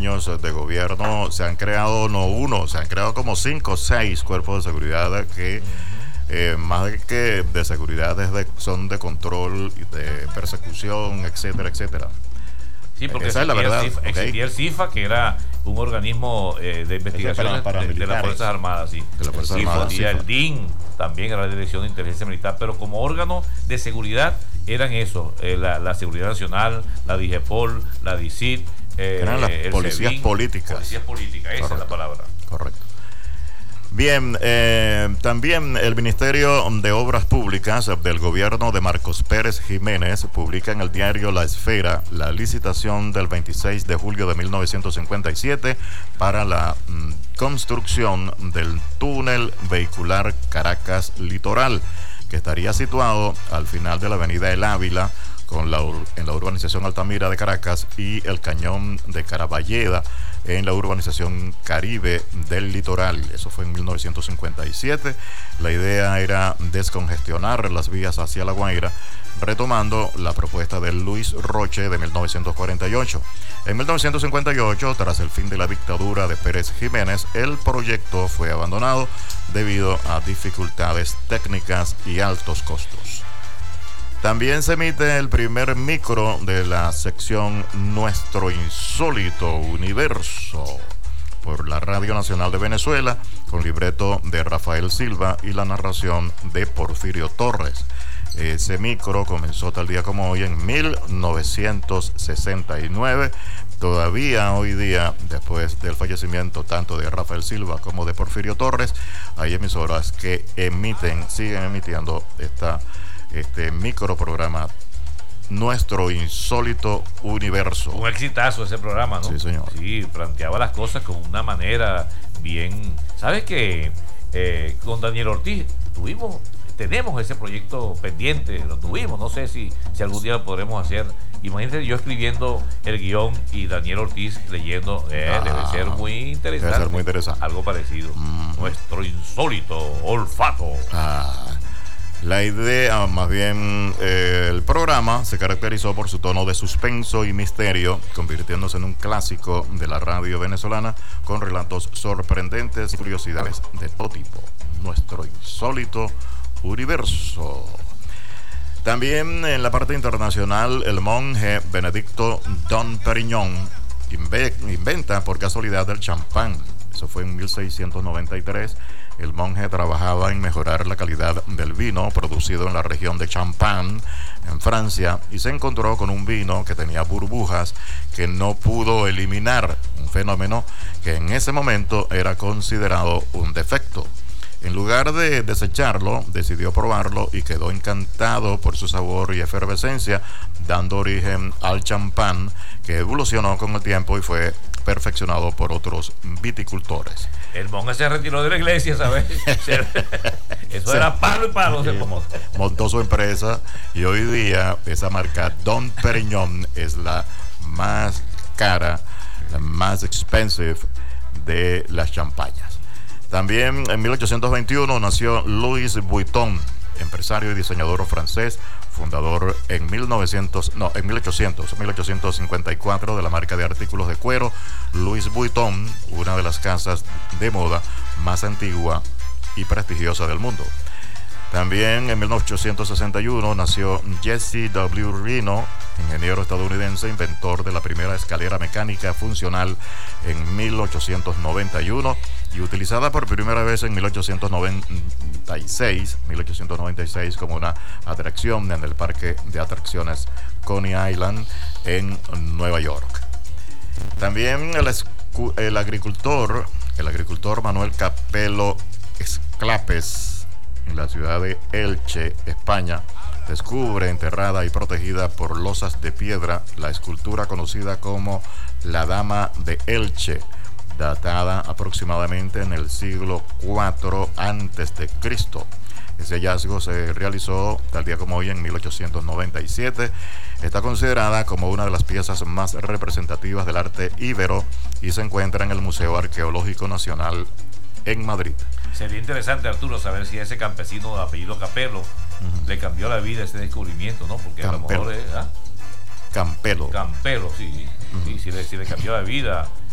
años de gobierno se han creado no uno, se han creado como 5 o 6 cuerpos de seguridad que más que de seguridad son de control, de persecución, etcétera, etcétera. Sí, porque esa es la verdad. Existía el CIFA, que era un organismo de investigación de las Fuerzas Armadas, sí. De las Fuerzas Armadas. Y el DIN también era la Dirección de Inteligencia Militar, pero como órgano de seguridad eran esos, la Seguridad Nacional, la DIGEPOL, la DICIT, eran las policías SEBIN, políticas. Policías políticas, esa correcto, es la palabra. Correcto. Bien, también el Ministerio de Obras Públicas del gobierno de Marcos Pérez Jiménez publica en el diario La Esfera la licitación del 26 de julio de 1957 para la construcción del túnel vehicular Caracas Litoral, que estaría situado al final de la avenida El Ávila, en la urbanización Altamira de Caracas, y el cañón de Caraballeda en la urbanización Caribe del Litoral. Eso fue en 1957. La idea era descongestionar las vías hacia La Guaira, retomando la propuesta de Luis Roche de 1948. En 1958, tras el fin de la dictadura de Pérez Jiménez, el proyecto fue abandonado debido a dificultades técnicas y altos costos. También se emite el primer micro de la sección Nuestro Insólito Universo por la Radio Nacional de Venezuela, con libreto de Rafael Silva y la narración de Porfirio Torres. Ese micro comenzó tal día como hoy en 1969. Todavía hoy día, después del fallecimiento tanto de Rafael Silva como de Porfirio Torres, hay emisoras que siguen emitiendo este microprograma Nuestro Insólito Universo. Un exitazo ese programa, ¿no? Sí, señor. Sí, planteaba las cosas con una manera bien. ¿Sabes qué? Con Daniel Ortiz tenemos ese proyecto pendiente, lo tuvimos, no sé si algún día lo podremos hacer. Imagínate yo escribiendo el guión y Daniel Ortiz leyendo, debe ser muy interesante. Debe ser muy interesante. Algo parecido. Nuestro insólito olfato. La idea, más bien, el programa se caracterizó por su tono de suspenso y misterio, convirtiéndose en un clásico de la radio venezolana, con relatos sorprendentes y curiosidades de todo tipo. Nuestro Insólito Universo. También en la parte internacional, el monje Benedicto Dom Perignon inventa por casualidad el champán. Eso fue en 1693. El monje trabajaba en mejorar la calidad del vino producido en la región de Champagne, en Francia, y se encontró con un vino que tenía burbujas que no pudo eliminar, un fenómeno que en ese momento era considerado un defecto. En lugar de desecharlo, decidió probarlo y quedó encantado por su sabor y efervescencia, dando origen al champán, que evolucionó con el tiempo y fue perfeccionado por otros viticultores. El monje se retiró de la iglesia, ¿sabes? Eso era palo y palo. Montó su empresa y hoy día esa marca Dom Perignon es la más cara, la más expensive de las champañas. También en 1821 nació Louis Vuitton, empresario y diseñador francés, fundador en 1854 de la marca de artículos de cuero Louis Vuitton, una de las casas de moda más antigua y prestigiosa del mundo. También en 1861 nació Jesse W. Reno, ingeniero estadounidense, inventor de la primera escalera mecánica funcional en 1891 y utilizada por primera vez en 1896 como una atracción en el parque de atracciones Coney Island en Nueva York. También el agricultor Manuel Capello Esclapes, en la ciudad de Elche, España, descubre enterrada y protegida por losas de piedra la escultura conocida como la Dama de Elche, datada aproximadamente en el siglo IV a.C. Ese hallazgo se realizó tal día como hoy en 1897. Está considerada como una de las piezas más representativas del arte íbero y se encuentra en el Museo Arqueológico Nacional en Madrid. Sería interesante, Arturo, saber si a ese campesino de apellido Capello le cambió la vida ese descubrimiento, ¿no? Porque Campello. A lo mejor es... Campello, sí, sí, si le cambió la vida